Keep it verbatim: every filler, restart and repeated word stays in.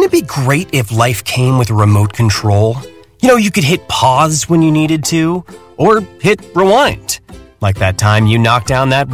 Wouldn't it be great if life came with a remote control? You know, you could hit pause when you needed to, or hit rewind. Like that time you knocked down that